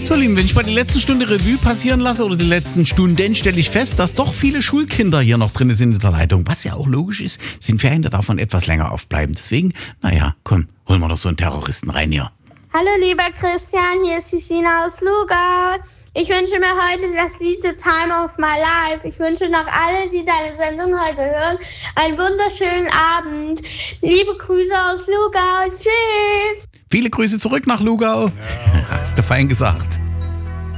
So, Lieben, wenn ich mal die letzten Stunde Revue passieren lasse oder die letzten Stunden, stelle ich fest, dass doch viele Schulkinder hier noch drin sind in der Leitung. Was ja auch logisch ist, sind Ferien, da darf man etwas länger aufbleiben. Deswegen, naja, komm, holen wir noch so einen Terroristen rein hier. Hallo lieber Christian, hier ist die Sina aus Lugau. Ich wünsche mir heute das Lied The Time of My Life. Ich wünsche noch alle, die deine Sendung heute hören, einen wunderschönen Abend. Liebe Grüße aus Lugau. Tschüss. Viele Grüße zurück nach Lugau. Ja. Hast du fein gesagt.